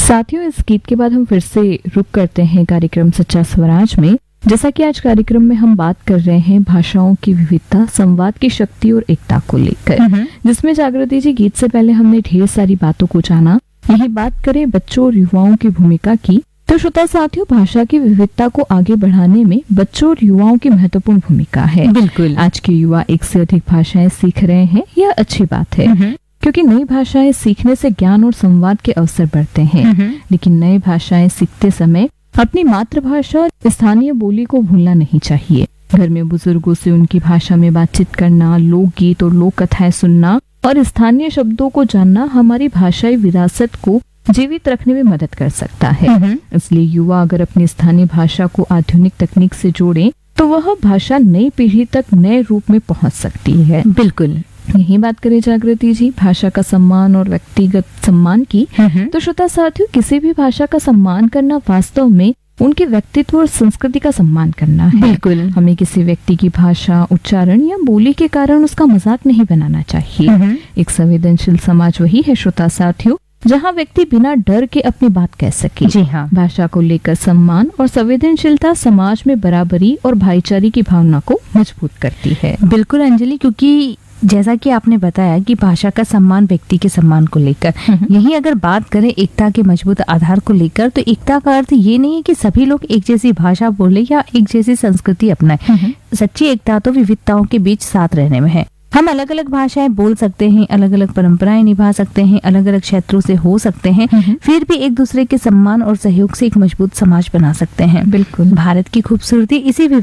साथियों, इस गीत के बाद हम फिर से रुक करते हैं कार्यक्रम सच्चा स्वराज में। जैसा कि आज कार्यक्रम में हम बात कर रहे हैं भाषाओं की विविधता, संवाद की शक्ति और एकता को लेकर, जिसमें जागृति जी गीत से पहले हमने ढेर सारी बातों को जाना। यही बात करें बच्चों और युवाओं की भूमिका की, तो श्रोता साथियों, भाषा की विविधता को आगे बढ़ाने में बच्चों और युवाओं की महत्वपूर्ण भूमिका है। बिल्कुल। आज के युवा एक से अधिक भाषाएं सीख रहे हैं, यह अच्छी बात है, क्योंकि नई भाषाएं सीखने से ज्ञान और संवाद के अवसर बढ़ते हैं। लेकिन नई भाषाएं सीखते समय अपनी मातृभाषा और स्थानीय बोली को भूलना नहीं चाहिए। घर में बुजुर्गों से उनकी भाषा में बातचीत करना, लोकगीत और लोक कथाएं सुनना और स्थानीय शब्दों को जानना हमारी भाषाई विरासत को जीवित रखने में मदद कर सकता है। इसलिए युवा अगर अपनी स्थानीय भाषा को आधुनिक तकनीक से जोड़ें, तो वह भाषा नई पीढ़ी तक नए रूप में पहुंच सकती है। बिल्कुल। यही बात करें जागृति जी भाषा का सम्मान और व्यक्तिगत सम्मान की, तो श्रोता साथियों, किसी भी भाषा का सम्मान करना वास्तव में उनके व्यक्तित्व और संस्कृति का सम्मान करना है। बिल्कुल। हमें किसी व्यक्ति की भाषा, उच्चारण या बोली के कारण उसका मजाक नहीं बनाना चाहिए। एक संवेदनशील समाज वही है श्रोता साथियों, जहाँ व्यक्ति बिना डर के अपनी बात कह सके। जी हाँ। भाषा को लेकर सम्मान और संवेदनशीलता समाज में बराबरी और भाईचारे की भावना को मजबूत करती है। बिल्कुल अंजलि, क्योंकि जैसा कि आपने बताया कि भाषा का सम्मान व्यक्ति के सम्मान को लेकर, यही अगर बात करें एकता के मजबूत आधार को लेकर, तो एकता का अर्थ ये नहीं है कि सभी लोग एक जैसी भाषा बोले या एक जैसी संस्कृति अपनाएं। सच्ची एकता तो विविधताओं के बीच साथ रहने में है। हम अलग अलग भाषाएं बोल सकते हैं, अलग अलग परंपराएं निभा सकते हैं, अलग अलग क्षेत्रों से हो सकते हैं, फिर भी एक दूसरे के सम्मान और सहयोग से एक मजबूत समाज बना सकते हैं। बिल्कुल। भारत की खूबसूरती इसी